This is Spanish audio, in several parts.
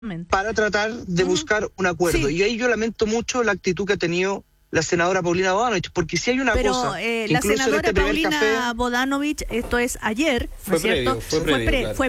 para tratar de buscar un acuerdo. Sí. Y ahí yo lamento mucho la actitud que ha tenido la senadora Paulina Bodanovich, porque si hay una cosa... la senadora Paulina Bodanovich, esto es ayer, ¿no es cierto? Fue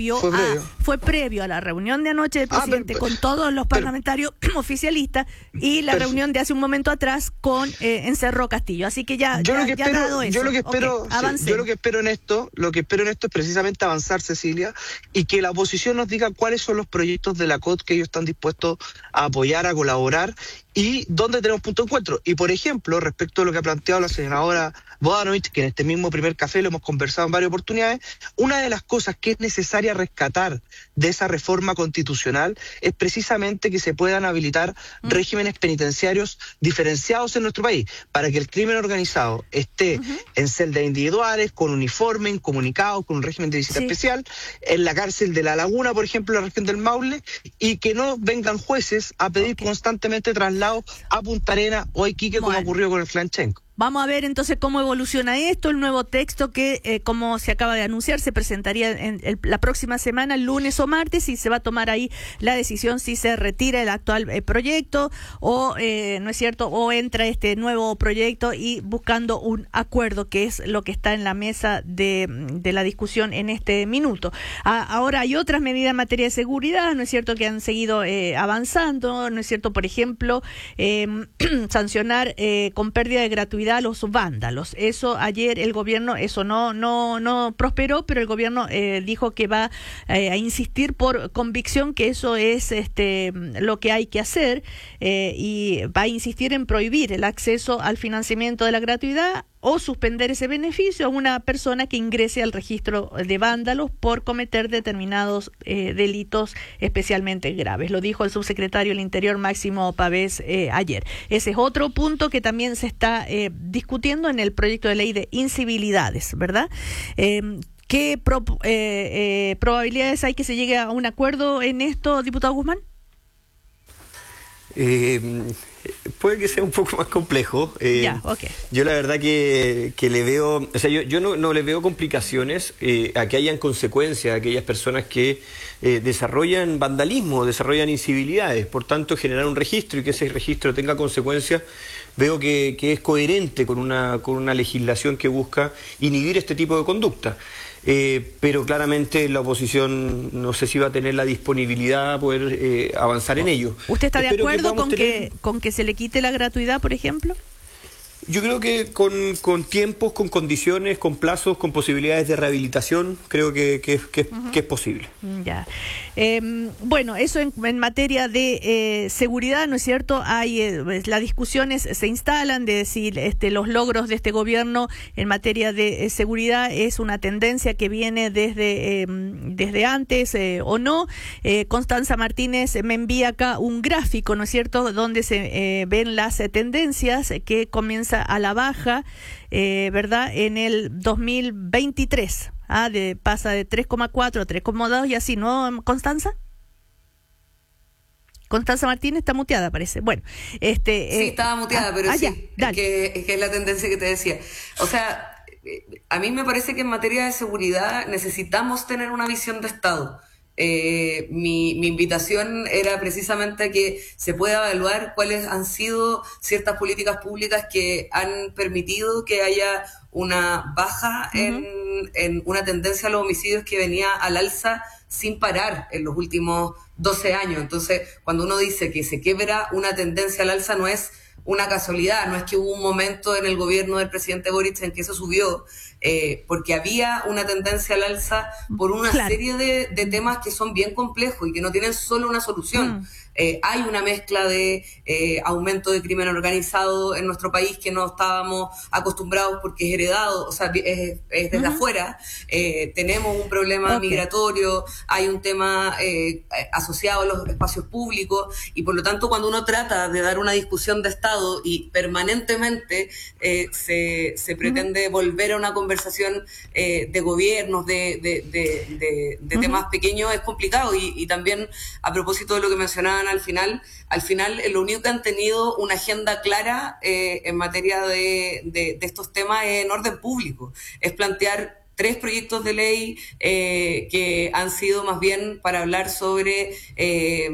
previo a la reunión de anoche del presidente con todos los parlamentarios oficialistas y la reunión de hace un momento atrás con en Cerro Castillo. Así que ya dado eso. Yo lo que espero en esto es precisamente avanzar, Cecilia, y que la oposición nos diga cuáles son los proyectos de la COT que ellos están dispuestos a apoyar, a colaborar, y dónde tenemos punto de encuentro. Y, por ejemplo, respecto a lo que ha planteado la senadora Bodanovich, que en este mismo primer café lo hemos conversado en varias oportunidades, una de las cosas que es necesaria rescatar de esa reforma constitucional es precisamente que se puedan habilitar regímenes penitenciarios diferenciados en nuestro país, para que el crimen organizado esté en celdas individuales, con uniforme, incomunicado, con un régimen de visita especial, en la cárcel de La Laguna, por ejemplo, en la región del Maule, y que no vengan jueces a pedir constantemente traslados a Punta Arenas o a Iquique, como ocurrió con el Flanchenko. Vamos a ver entonces cómo evoluciona esto, el nuevo texto que, como se acaba de anunciar, se presentaría la próxima semana, el lunes o martes, y se va a tomar ahí la decisión si se retira el actual proyecto o, ¿no es cierto?, o entra este nuevo proyecto y buscando un acuerdo, que es lo que está en la mesa de la discusión en este minuto. Ahora hay otras medidas en materia de seguridad, ¿no es cierto?, que han seguido avanzando, ¿no es cierto?, por ejemplo, sancionar con pérdida de gratuidad a los vándalos. Eso ayer el gobierno, eso no prosperó, pero el gobierno dijo que va a insistir por convicción que eso es lo que hay que hacer, y va a insistir en prohibir el acceso al financiamiento de la gratuidad o suspender ese beneficio a una persona que ingrese al registro de vándalos por cometer determinados delitos especialmente graves. Lo dijo el subsecretario del Interior, Máximo Pavés, ayer. Ese es otro punto que también se está discutiendo en el proyecto de ley de incivilidades, ¿verdad? ¿Qué probabilidades hay que se llegue a un acuerdo en esto, diputado Guzmán? Puede que sea un poco más complejo. Yo la verdad que le veo, o sea, yo no le veo complicaciones a que hayan consecuencias a aquellas personas que desarrollan vandalismo, desarrollan incivilidades. Por tanto, generar un registro y que ese registro tenga consecuencias, veo que es coherente con una legislación que busca inhibir este tipo de conducta. Pero claramente la oposición no sé si va a tener la disponibilidad a poder avanzar en ello. ¿Usted está de acuerdo con que se le quite la gratuidad, por ejemplo? Yo creo que con tiempos, con condiciones, con plazos, con posibilidades de rehabilitación, creo que es posible. Ya. Bueno, eso en materia de seguridad, ¿no es cierto? Hay las discusiones se instalan de si los logros de este gobierno en materia de seguridad es una tendencia que viene desde antes o no. Constanza Martínez me envía acá un gráfico, ¿no es cierto?, donde se ven las tendencias que comienza a la baja, ¿verdad?, en el 2023. Pasa de 3,4 a 3,2 y así, ¿no, Constanza? Constanza Martínez está muteada, parece. Bueno, sí, estaba muteada, pero sí, es que es la tendencia que te decía. O sea, a mí me parece que en materia de seguridad necesitamos tener una visión de Estado. Mi invitación era precisamente que se pueda evaluar cuáles han sido ciertas políticas públicas que han permitido que haya una baja en una tendencia a los homicidios que venía al alza sin parar en los últimos 12 años. Entonces, cuando uno dice que se quiebra una tendencia al alza, no es una casualidad, no es que hubo un momento en el gobierno del presidente Boric en que eso subió, porque había una tendencia al alza por una serie de temas que son bien complejos y que no tienen solo una solución. Hay una mezcla de aumento de crimen organizado en nuestro país que no estábamos acostumbrados porque es heredado, o sea, es desde afuera. Tenemos un problema migratorio, hay un tema asociado a los espacios públicos, y por lo tanto cuando uno trata de dar una discusión de Estado y permanentemente se pretende volver a una conversación de gobiernos, de temas pequeños, es complicado. Y también a propósito de lo que mencionaban al final lo único que han tenido una agenda clara en materia de estos temas en orden público, es plantear 3 proyectos de ley que han sido más bien para hablar sobre